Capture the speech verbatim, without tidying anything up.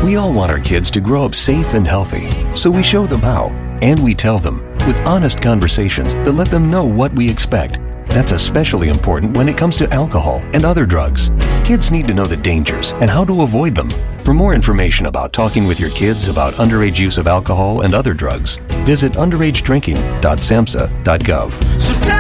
We all want our kids to grow up safe and healthy, so we show them how, and we tell them with honest conversations that let them know what we expect. That's especially important when it comes to alcohol and other drugs. Kids need to know the dangers and how to avoid them. For more information about talking with your kids about underage use of alcohol and other drugs, visit underage drinking dot samhsa dot gov.